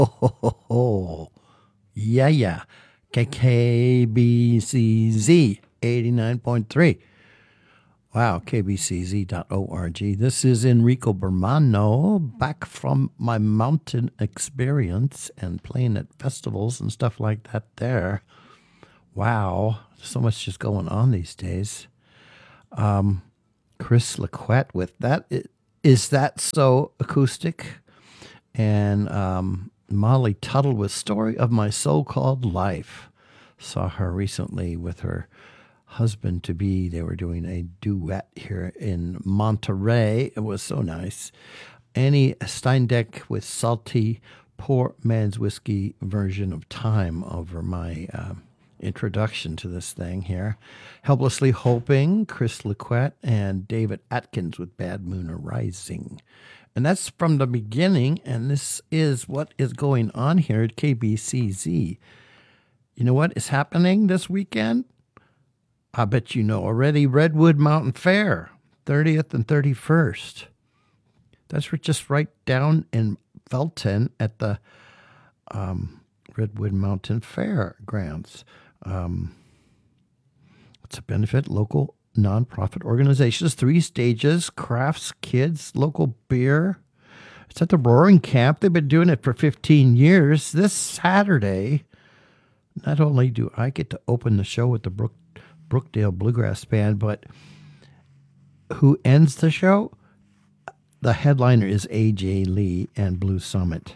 Oh, yeah, yeah. KBCZ 89.3. Wow, kbcz.org. This is Enrico Bermano, back from my mountain experience and playing at festivals and stuff like that there. Wow, so much just going on these days. Chris Laquette with that. Is That So Acoustic? And Molly Tuttle with Story of My So-Called Life. Saw her recently with her husband-to-be. They were doing a duet here in Monterey. It was so nice. Annie Steindeck with Salty Poor Man's Whiskey version of Time over my introduction to this thing here. Helplessly Hoping, Chris Laquette, and David Atkins with Bad Moon Arising. And that's from the beginning, and this is what is going on here at KBCZ. You know what is happening this weekend? I bet you know already. Redwood Mountain Fair, 30th and 31st. That's just right down in Felton at the Redwood Mountain Fair grounds. It's a benefit local nonprofit organizations, 3 stages, crafts, kids, local beer. It's at the Roaring Camp. They've been doing it for 15 years. This Saturday, not only do I get to open the show with the Brookdale Bluegrass Band, but who ends the show? The headliner is A.J. Lee and Blue Summit.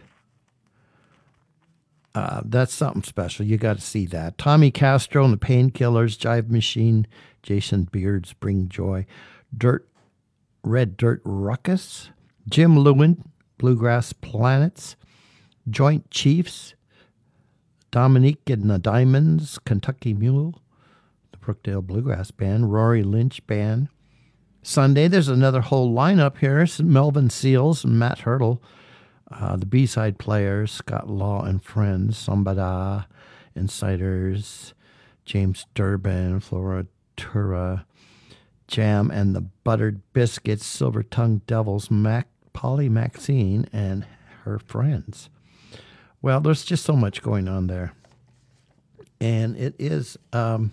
That's something special. You got to see that. Tommy Castro and the Painkillers, Jive Machine, Jason Beards, Bring Joy, Red Dirt Ruckus, Jim Lewin, Bluegrass Planets, Joint Chiefs, Dominique and the Diamonds, Kentucky Mule, the Brookdale Bluegrass Band, Rory Lynch Band. Sunday, there's another whole lineup here. Melvin Seals and Matt Hurdle. The B-side players, Scott Law and Friends, Sambada, Insiders, James Durbin, Flora Tura, Jam and the Buttered Biscuits, Silver Tongue Devils, Polly Maxine, and her friends. Well, there's just so much going on there. And it is it's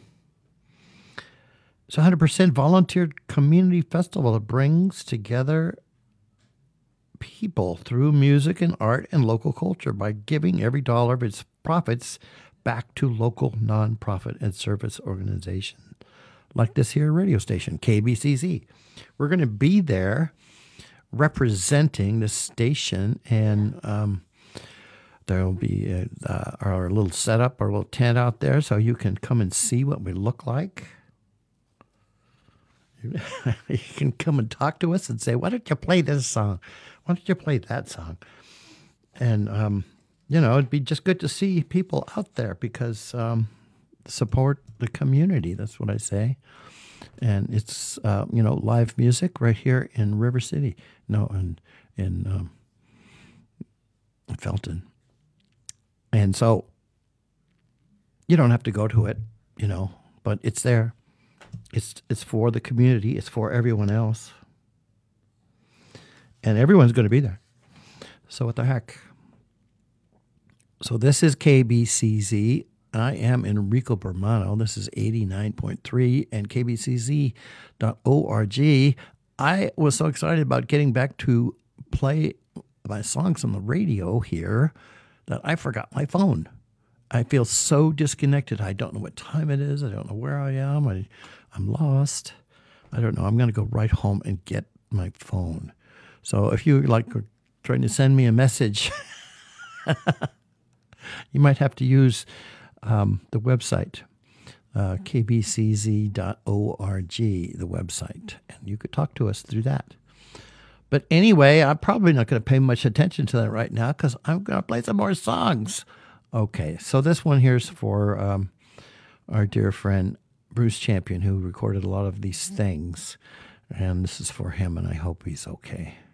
a 100% volunteer community festival that brings together people through music and art and local culture by giving every dollar of its profits back to local nonprofit and service organizations like this here radio station, KBCZ. We're going to be there representing the station, and there will be our little setup, our little tent out there, so you can come and see what we look like. You can come and talk to us and say, why don't you play this song? Why don't you play that song? And, it'd be just good to see people out there because support the community. That's what I say. And it's, live music right here in River City. No, in Felton. And so you don't have to go to it, but it's there. It's for the community. It's for everyone else. And everyone's going to be there. So what the heck? So this is KBCZ. I am Enrico Bermano. This is 89.3 and kbcz.org. I was so excited about getting back to play my songs on the radio here that I forgot my phone. I feel so disconnected. I don't know what time it is. I don't know where I am. I'm lost. I don't know. I'm going to go right home and get my phone. So if you are trying to send me a message, you might have to use the website, kbcz.org, the website, and you could talk to us through that. But anyway, I'm probably not going to pay much attention to that right now because I'm going to play some more songs. Okay, so this one here's for our dear friend Bruce Champion, who recorded a lot of these things, and this is for him, and I hope he's okay.